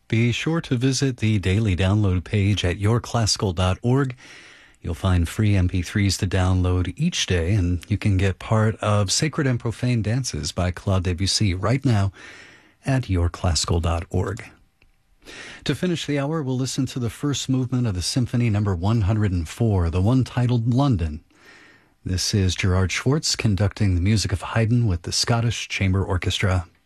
Be sure to visit the daily download page at yourclassical.org. You'll find free MP3s to download each day, and you can get part of Sacred and Profane Dances by Claude Debussy right now at yourclassical.org. To finish the hour, we'll listen to the first movement of the Symphony Number 104, the one titled London. This is Gerard Schwartz conducting the music of Haydn with the Scottish Chamber Orchestra.